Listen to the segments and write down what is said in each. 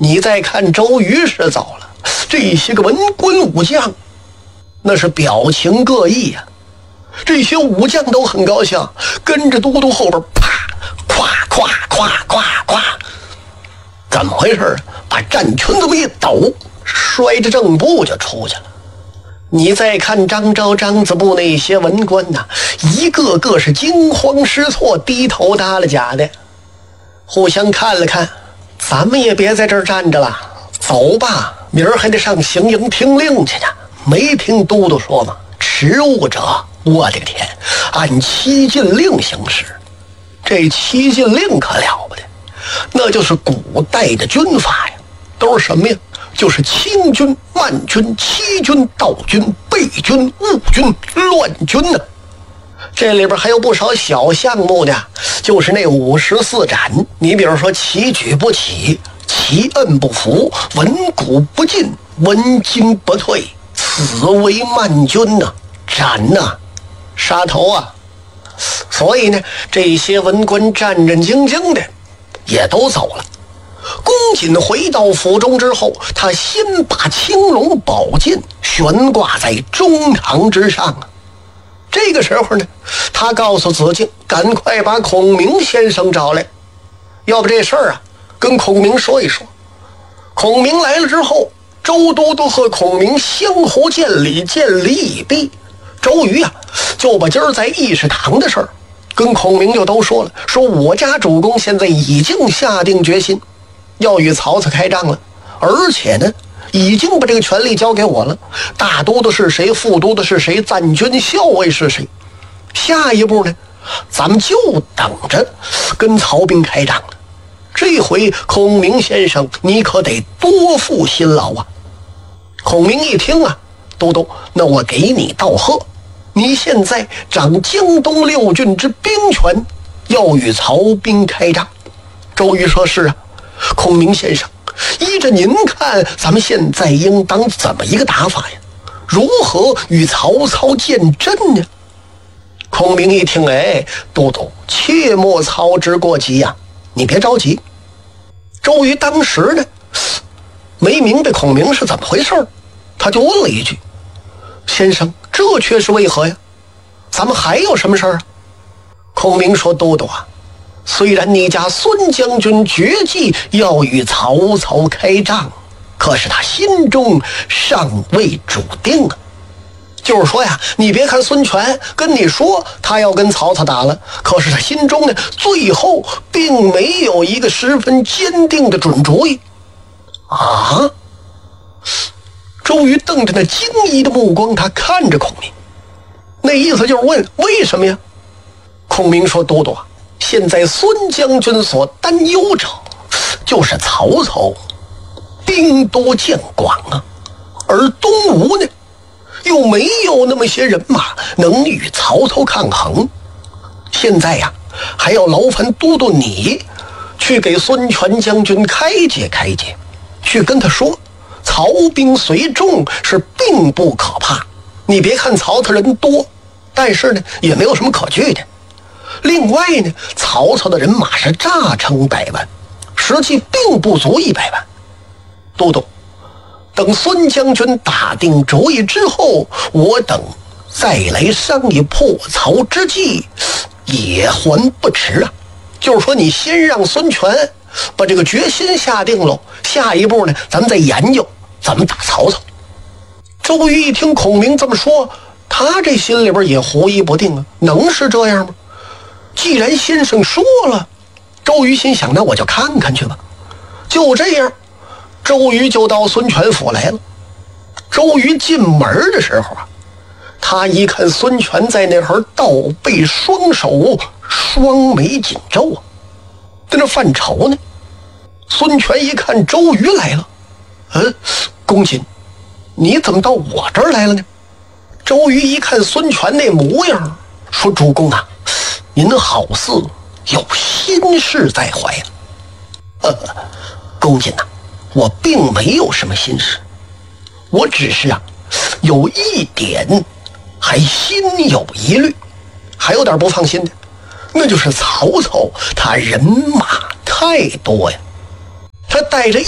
你再看周瑜是走了，这些个文官武将那是表情各异呀。这些武将都很高兴，跟着都督后边啪咵咵咵咵咵，怎么回事？把战裙这么一抖，摔着正步就出去了。你再看张昭、张子布那些文官呐，一个个是惊慌失措，低头耷拉甲的，互相看了看，咱们也别在这儿站着了，走吧，明儿还得上行营听令去呢。没听都督说吗？持物者，我的个天，按七禁令行事。这七禁令可了不得，那就是古代的军法呀，都是什么呀？就是清军、慢军、欺军、盗军、背军、误军、乱军呢。这里边还有不少小项目呢，就是那54斩。你比如说齐举不起，齐摁不服，文古不进，文经不退，此为慢军呐，斩呐，杀头啊。所以呢，这些文官战战兢兢的也都走了。公瑾回到府中之后，他先把青龙宝剑悬挂在中堂之上啊。这个时候呢，他告诉子敬，赶快把孔明先生找来，要不这事儿啊跟孔明说一说。孔明来了之后，周都督和孔明相互见礼，见礼已毕。周瑜啊就把今儿在议事堂的事儿跟孔明就都说了，说我家主公现在已经下定决心要与曹操开仗了，而且呢已经把这个权力交给我了，大都督是谁，副都督是谁，赞军校尉是谁，下一步呢咱们就等着跟曹兵开仗了。这回孔明先生你可得多负辛劳啊。孔明一听啊，都督，那我给你道贺，你现在掌江东6郡之兵权，要与曹兵开仗。周瑜说是啊，孔明先生，依着您看，咱们现在应当怎么一个打法呀？如何与曹操见阵呢？孔明一听，哎，都督切莫操之过急呀，你别着急。周瑜当时呢没明白孔明是怎么回事，他就问了一句，先生，这却是为何呀？咱们还有什么事儿啊？孔明说，都督啊，虽然你家孙将军决计要与曹操开仗，可是他心中尚未主定啊。就是说呀，你别看孙权跟你说他要跟曹操打了，可是他心中呢最后并没有一个十分坚定的准主意啊。周瑜瞪着那惊疑的目光，他看着孔明，那意思就是问为什么呀？孔明说，都督啊，现在孙将军所担忧者就是曹操兵多将广啊，而东吴呢又没有那么些人马能与曹操抗衡。现在呀还要劳烦都督你去给孙权将军开解开解，去跟他说曹兵虽众是并不可怕，你别看曹操人多，但是呢也没有什么可惧的。另外呢，曹操的人马是诈称100万，实际并不足100万。都督，等孙将军打定主意之后，我等再来商议破曹之计也还不迟啊。就是说你先让孙权把这个决心下定了，下一步呢咱们再研究怎么打曹操。周瑜一听孔明这么说，他这心里边也狐疑不定啊，能是这样吗？既然先生说了，周瑜心想，那我就看看去吧。就这样，周瑜就到孙权府来了。周瑜进门的时候啊，他一看孙权在那会儿倒背双手，双眉紧皱啊，在那犯愁呢。孙权一看周瑜来了，公瑾，你怎么到我这儿来了呢？周瑜一看孙权那模样，说，主公啊，您好似有心事在怀呀。公瑾呐，我并没有什么心事，我只是啊有一点还心有疑虑，还有点不放心的，那就是曹操他人马太多呀，他带着100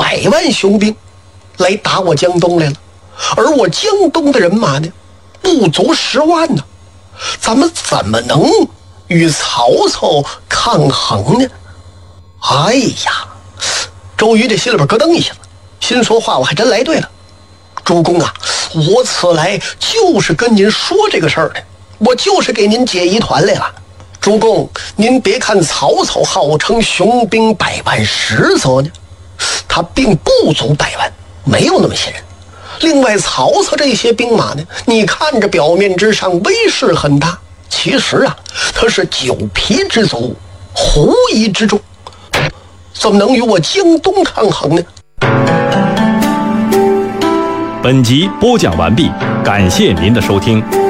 100万雄兵来打我江东来了，而我江东的人马呢，不足10万呢，咱们怎么能与曹操抗衡呢？哎呀，周瑜这心里边咯噔一下子，心说话我还真来对了。主公啊，我此来就是跟您说这个事儿的，我就是给您解疑团来了。主公，您别看曹操号称雄兵100万，实则呢，他并不足100万，没有那么些人。另外，曹操这些兵马呢，你看着表面之上威势很大，其实啊，他是9皮之卒，狐疑之众，怎么能与我江东抗衡呢？ 本集播讲完毕，感谢您的收听。